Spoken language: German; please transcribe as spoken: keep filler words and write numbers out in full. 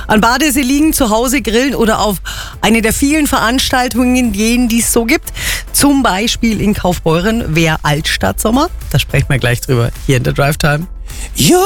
an Badesee liegen, zu Hause grillen oder auf eine der vielen Veranstaltungen gehen, die es so gibt. Zum Beispiel in Kaufbeuren wäre Altstadtsommer. Da sprechen wir gleich drüber hier in der Drive Time. Ja.